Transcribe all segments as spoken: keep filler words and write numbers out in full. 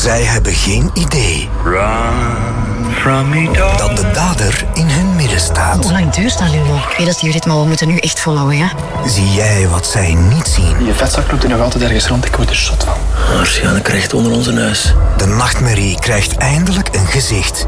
Zij hebben geen idee dat de dader in hun midden staat. Hoe lang duurt dat, Lulo? Ik weet dat jullie het, maar we moeten nu echt volhouden, ja? Zie jij wat zij niet zien? Je vetzak loopt er nog altijd ergens rond, ik word er zot van. Waarschijnlijk recht onder onze neus. De nachtmerrie krijgt eindelijk een gezicht.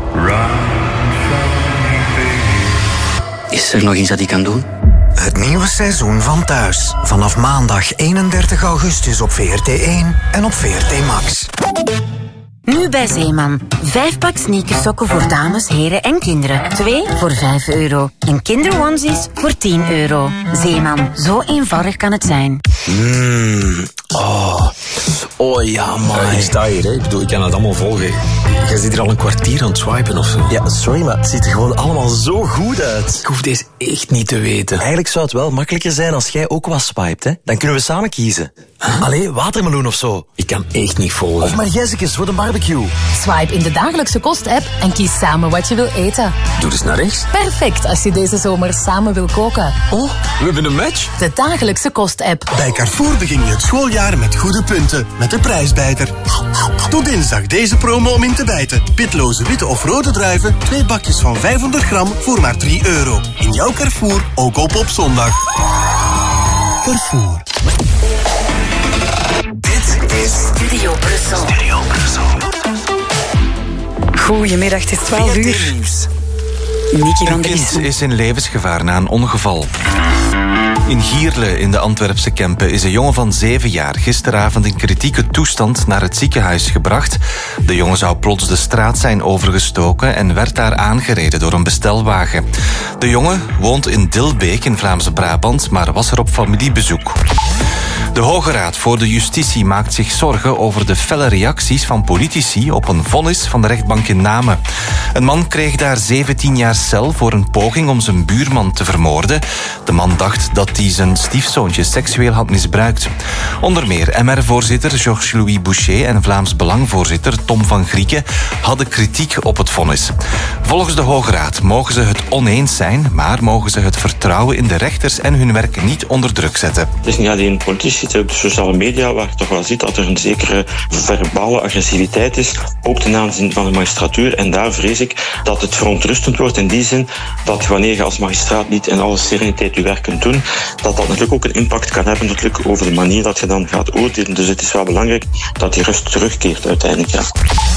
Is er nog iets dat ik kan doen? Het nieuwe seizoen van Thuis. Vanaf maandag eenendertig augustus op V R T één en op V R T Max. Nu bij Zeeman. Vijf pak sneakersokken voor dames, heren en kinderen. Twee voor vijf euro. En kinderonesies voor tien euro. Zeeman, zo eenvoudig kan het zijn. Mmm, oh. Oh ja, man. Uh, ik sta hier, hè. Ik bedoel, ik kan het allemaal volgen. Jij zit hier al een kwartier aan het swipen of zo. Ja, sorry, maar het ziet er gewoon allemaal zo goed uit. Ik hoef deze echt niet te weten. Eigenlijk zou het wel makkelijker zijn als jij ook wat swipet, hè. Dan kunnen we samen kiezen. Huh? Allee, watermeloen of zo. Ik kan echt niet volgen. Of margezekes voor de barbecue. Swipe in de dagelijkse kost-app en kies samen wat je wil eten. Doe eens naar rechts. Perfect als je deze zomer samen wil koken. Oh, we hebben een match. De dagelijkse kost-app. Bij Carrefour begin je het schooljaar met goede punten. Met de prijsbijter. Tot dinsdag deze promo om in te bijten. Pitloze witte of rode druiven. Twee bakjes van vijfhonderd gram voor maar drie euro. In jouw Carrefour, ook op op zondag. Carrefour. Dit is Studio Brussel. Studio Brussel. Goedemiddag, het is twaalf uur. Niki van der Een kind is in levensgevaar na een ongeval. In Gierle in de Antwerpse Kempen is een jongen van zeven jaar gisteravond in kritieke toestand naar het ziekenhuis gebracht. De jongen zou plots de straat zijn overgestoken en werd daar aangereden door een bestelwagen. De jongen woont in Dilbeek in Vlaams-Brabant, maar was er op familiebezoek. De Hoge Raad voor de Justitie maakt zich zorgen over de felle reacties van politici op een vonnis van de rechtbank in Namen. Een man kreeg daar zeventien jaar cel voor een poging om zijn buurman te vermoorden. De man dacht dat hij zijn stiefzoontje seksueel had misbruikt. Onder meer M R-voorzitter Georges-Louis Boucher en Vlaams Belang-voorzitter Tom van Grieken hadden kritiek op het vonnis. Volgens de Hoge Raad mogen ze het oneens zijn, maar mogen ze het vertrouwen in de rechters en hun werk niet onder druk zetten. Het is niet alleen politici. Op de sociale media, waar je toch wel ziet dat er een zekere verbale agressiviteit is, ook ten aanzien van de magistratuur. En daar vrees ik dat het verontrustend wordt in die zin dat wanneer je als magistraat niet in alle sereniteit je werk kunt doen, dat dat natuurlijk ook een impact kan hebben natuurlijk over de manier dat je dan gaat oordelen. Dus het is wel belangrijk dat die rust terugkeert uiteindelijk. Ja.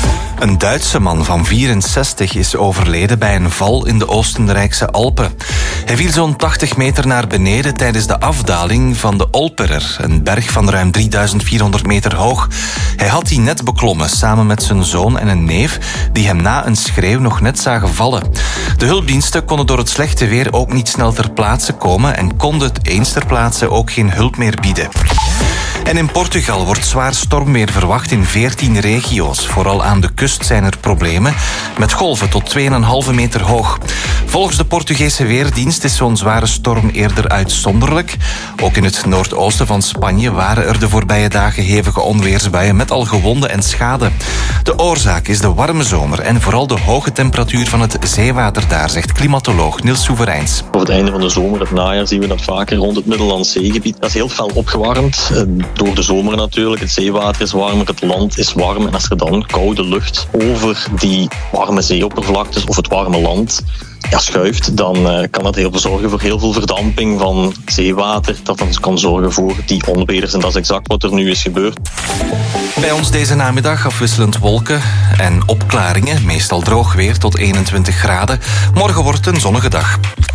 Een Duitse man van vierenzestig is overleden bij een val in de Oostenrijkse Alpen. Hij viel zo'n tachtig meter naar beneden tijdens de afdaling van de Olperer, een berg van ruim drieduizend vierhonderd meter hoog. Hij had die net beklommen, samen met zijn zoon en een neef, die hem na een schreeuw nog net zagen vallen. De hulpdiensten konden door het slechte weer ook niet snel ter plaatse komen en konden het eens ter plaatse ook geen hulp meer bieden. En in Portugal wordt zwaar stormweer verwacht in veertien regio's. Vooral aan de kust zijn er problemen, met golven tot twee komma vijf meter hoog. Volgens de Portugese Weerdienst is zo'n zware storm eerder uitzonderlijk. Ook in het noordoosten van Spanje waren er de voorbije dagen hevige onweersbuien met al gewonden en schade. De oorzaak is de warme zomer en vooral de hoge temperatuur van het zeewater daar, zegt klimatoloog Niels Soevereins. Op het einde van de zomer, het najaar, zien we dat vaker rond het Middellandse Zeegebied. Dat is heel fel opgewarmd. Door de zomer natuurlijk. Het zeewater is warmer, het land is warm. En als je dan koude lucht over die warme zeeoppervlaktes of het warme land ja, schuift, dan uh, kan dat heel veel zorgen voor heel veel verdamping van zeewater. Dat dan kan zorgen voor die onweders. En dat is exact wat er nu is gebeurd. Bij ons deze namiddag afwisselend wolken en opklaringen. Meestal droog weer tot eenentwintig graden. Morgen wordt het een zonnige dag.